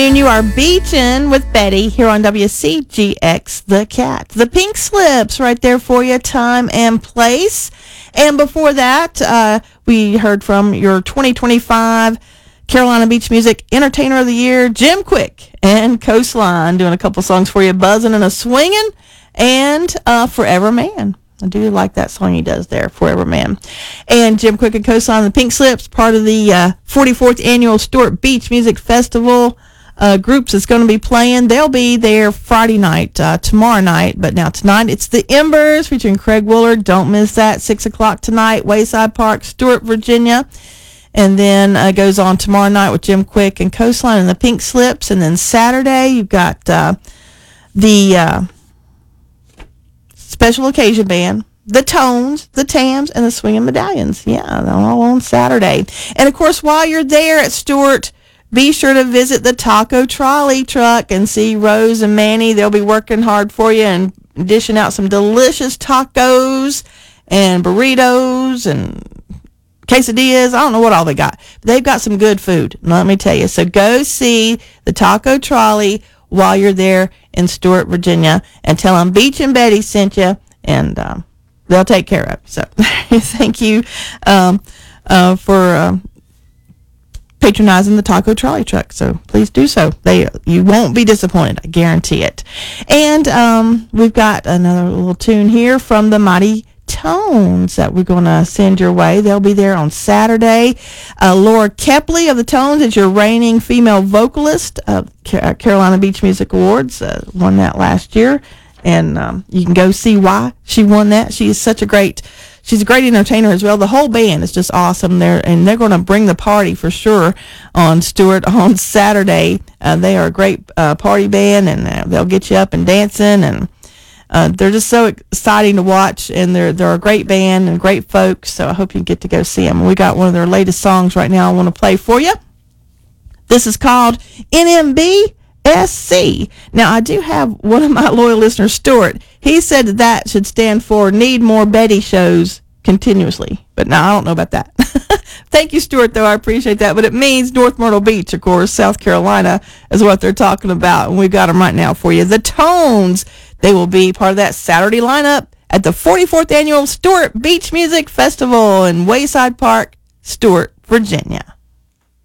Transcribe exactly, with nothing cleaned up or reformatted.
And you are beaching with Betty here on W C G X The Cat. The Pink Slips right there for you, time and place. And before that, uh, we heard from your twenty twenty-five Carolina Beach Music Entertainer of the Year, Jim Quick and Coastline, doing a couple songs for you, Buzzing and a Swinging, and uh, Forever Man. I do like that song he does there, Forever Man. And Jim Quick and Coastline, the Pink Slips, part of the uh, forty-fourth Annual Stuart Beach Music Festival. Uh, groups that's going to be playing. They'll be there Friday night, uh, tomorrow night, but now tonight it's the Embers featuring Craig Woolard. Don't miss that, six o'clock tonight, Wayside Park, Stuart, Virginia. And then uh, goes on tomorrow night with Jim Quick and Coastline and the Pink Slips. And then Saturday you've got uh, the uh, Special Occasion Band, the Tones, the Tams, and the Swinging Medallions. Yeah, they're all on Saturday. And of course, while you're there at Stuart, be sure to visit the Taco Trolley Truck and see Rose and Manny. They'll be working hard for you and dishing out some delicious tacos and burritos and quesadillas. I don't know what all they got. But they've got some good food, let me tell you. So go see the Taco Trolley while you're there in Stuart, Virginia, and tell them Beach and Betty sent you, and um, they'll take care of you. So thank you um, uh, for... Uh, patronizing the Taco Trolley Truck, so please do so. They you won't be disappointed, I guarantee it. And um, we've got another little tune here from the Mighty Tones that we're going to send your way. They'll be there on Saturday. Uh, Laura Kepley of the Tones is your reigning female vocalist of Car- Carolina Beach Music Awards. Uh, won that last year, and um, you can go see why she won that. She is such a great. She's a great entertainer as well. The whole band is just awesome there, and they're going to bring the party for sure on Stuart on Saturday. Uh, they are a great uh, party band, and uh, they'll get you up and dancing, and uh, they're just so exciting to watch, and they're they're a great band and great folks, so I hope you get to go see them. We got one of their latest songs right now I want to play for you. This is called N M B S C. Now, I do have one of my loyal listeners, Stuart. He said that, that should stand for Need More Betty Shows Continuously. But now I don't know about that. Thank you, Stuart, though. I appreciate that. But it means North Myrtle Beach, of course, South Carolina is what they're talking about. And we've got them right now for you. The Tones, they will be part of that Saturday lineup at the forty-fourth Annual Stuart Beach Music Festival in Wayside Park, Stuart, Virginia.